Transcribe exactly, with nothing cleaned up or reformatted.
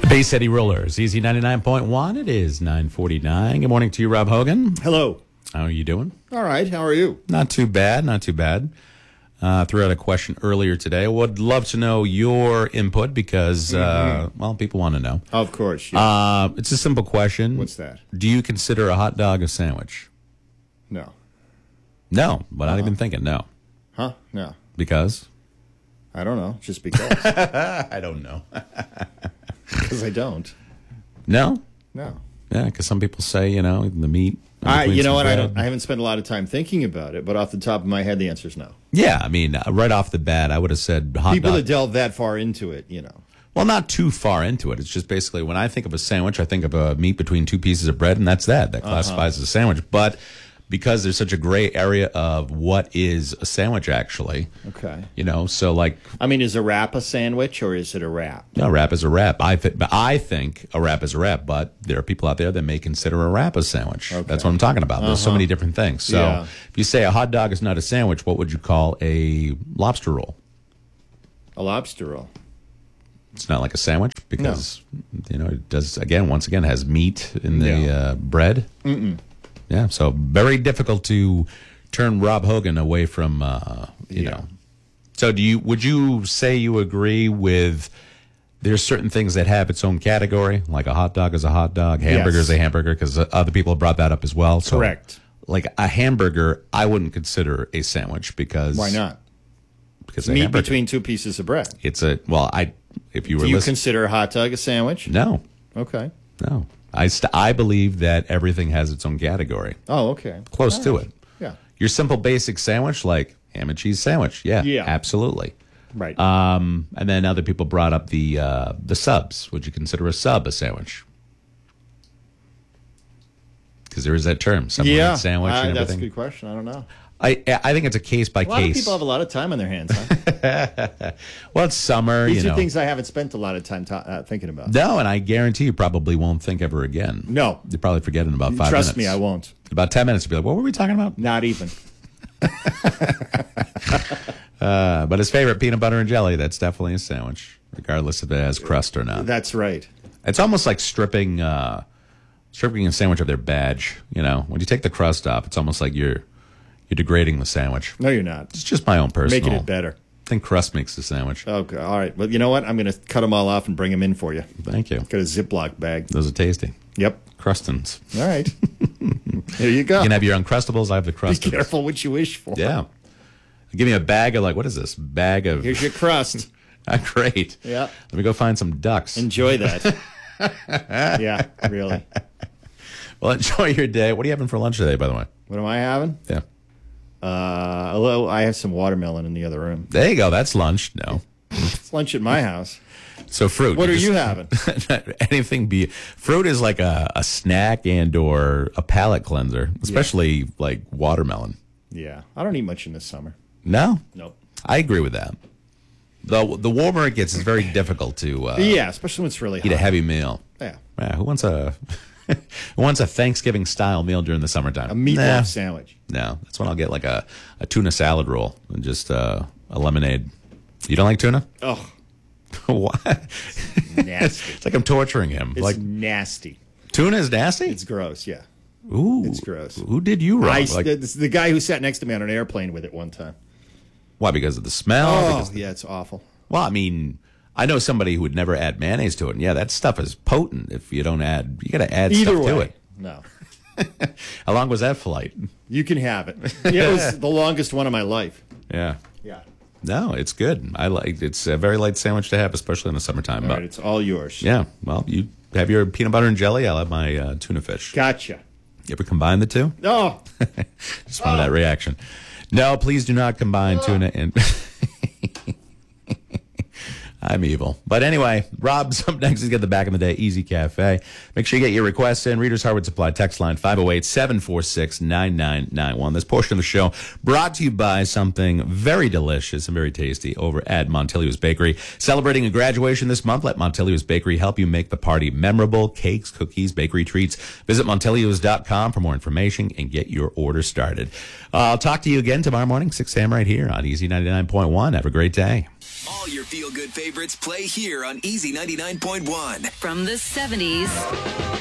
Bay City Rollers, Easy ninety-nine point one. It is nine forty-nine. Good morning to you, Rob Hogan. Hello. How are you doing? All right. How are you? Not too bad, not too bad. Uh, threw out a question earlier today. Would love to know your input because, uh, mm-hmm. well, people want to know. Of course. Yeah. Uh, it's a simple question. What's that? Do you consider a hot dog a sandwich? No. No, but uh-huh. not even thinking, no. Huh? No. Because? I don't know. Just because. I don't know. Because I don't. No? No. Yeah, because some people say, you know, the meat. I, you know what? I don't. I haven't spent a lot of time thinking about it, but off the top of my head, the answer is no. Yeah, I mean, uh, right off the bat, I would have said hot People dog. that delve that far into it, you know. Well, not too far into it. It's just basically when I think of a sandwich, I think of a meat between two pieces of bread, and that's that. That classifies uh-huh. as a sandwich. But because there's such a gray area of what is a sandwich, actually. Okay. You know, so like. I mean, is a wrap a sandwich or is it a wrap? No, a wrap is a wrap. I, th- I think a wrap is a wrap, but there are people out there that may consider a wrap a sandwich. Okay. That's what I'm talking about. There's uh-huh. so many different things. So yeah. if you say a hot dog is not a sandwich, what would you call a lobster roll? A lobster roll. It's not like a sandwich because, no. you know, it does, again, once again, has meat in the yeah. uh, bread. Mm-mm. Yeah, so very difficult to turn Rob Hogan away from, uh, you yeah. know. So do you? Would you say you agree with there's certain things that have its own category, like a hot dog is a hot dog, hamburger is yes. a hamburger, because other people have brought that up as well. So, correct. Like a hamburger, I wouldn't consider a sandwich because. Why not? Because it's meat between two pieces of bread. It's a, well, I, if you were Do you listening, consider a hot dog a sandwich? No. Okay. No. I, st- I believe that everything has its own category. Oh, okay. Close All to right. it. Yeah. Your simple basic sandwich, like ham and cheese sandwich. Yeah, yeah. absolutely. Right. Um, and then other people brought up the uh, the subs. Would you consider a sub a sandwich? Because there is that term, submarine yeah. sandwich Uh, and that's a everything. good question. I don't know. I I think it's a case by a lot case. of people have a lot of time on their hands. Huh? Well, it's summer. These you are know. things I haven't spent a lot of time ta- uh, thinking about. No, and I guarantee you probably won't think ever again. No. You'll probably forget in about five Trust minutes. me, I won't. About ten minutes, you'll be like, what were we talking about? Not even. uh, but his favorite, peanut butter and jelly, that's definitely a sandwich, regardless if it has crust or not. That's right. It's almost like stripping uh, stripping a sandwich of their badge. You know, when you take the crust off, it's almost like you're you're degrading the sandwich. No, you're not. It's just my own personal. Making it better. I think crust makes the sandwich. Okay, all right. Well, you know what? I'm going to cut them all off and bring them in for you. Thank you. Got a Ziploc bag. Those are tasty. Yep. Crustins. All right. There you go. You can have your Uncrustables. I have the crustins. Be careful what you wish for. Yeah. Give me a bag of, like, what is this? Bag of. Here's your crust. Great. Yeah. Let me go find some ducks. Enjoy that. Yeah, really. Well, enjoy your day. What are you having for lunch today, by the way? What am I having? Yeah. Uh, although I have some watermelon in the other room. There you go. That's lunch. No. It's lunch at my house. So fruit. What you are just, you having? Anything be fruit is like a, a snack and or a palate cleanser, especially yeah. like watermelon. Yeah. I don't eat much in the summer. No? Nope. I agree with that. The the warmer it gets, it's very difficult to uh, yeah, especially when it's really eat hot. a heavy meal. Yeah. Yeah. Who wants a who wants a Thanksgiving style meal during the summertime? A meatloaf nah. sandwich. No, that's when I'll get like a, a tuna salad roll and just uh, a lemonade. You don't like tuna? Oh. What? Nasty. It's like I'm torturing him. It's like nasty. Tuna is nasty? It's gross, yeah. Ooh. It's gross. Who did you wrong? I, like, the, the guy who sat next to me on an airplane with it one time. Why? Because of the smell? Oh, because yeah, it's awful. Well, I mean, I know somebody who would never add mayonnaise to it. And yeah, that stuff is potent if you don't add, you got to add Either stuff way, to it. No. How long was that flight? You can have it. Yeah, it was the longest one of my life. Yeah. Yeah. No, it's good. I like it's a very light sandwich to have, especially in the summertime. All but, right, it's all yours. Yeah. Well, you have your peanut butter and jelly. I'll have my uh, tuna fish. Gotcha. You ever combine the two? Oh. Just wanted oh. that reaction. No, please do not combine oh. tuna and. I'm evil. But anyway, Rob's up next. He's got the Back in the Day Easy Cafe. Make sure you get your requests in. Reader's Hardwood Supply text line five oh eight, seven four six, nine nine nine one. This portion of the show brought to you by something very delicious and very tasty over at Montelius Bakery. Celebrating a graduation this month, let Montelius Bakery help you make the party memorable. Cakes, cookies, bakery treats. Visit Montelius dot com for more information and get your order started. Uh, I'll talk to you again tomorrow morning, six a.m. right here on Easy ninety-nine point one. Have a great day. All your feel-good favorites play here on Easy ninety-nine point one. From the seventies